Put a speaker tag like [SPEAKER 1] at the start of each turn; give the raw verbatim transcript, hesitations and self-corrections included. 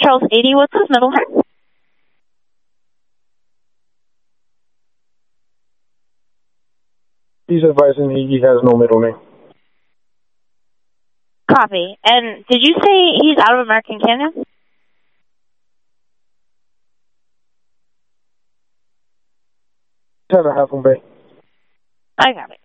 [SPEAKER 1] Charles eighty, what's his middle name?
[SPEAKER 2] He's advising he, he has no middle name.
[SPEAKER 1] Copy. And did you say he's out of American Canyon?
[SPEAKER 2] He's out of Half Moon Bay.
[SPEAKER 1] I got it.